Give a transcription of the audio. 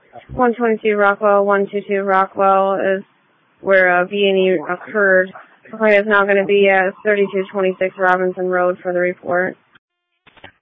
122 Rockwell, 122 Rockwell is where a V&E occurred. The client is now going to be at 3226 Robinson Road for the report.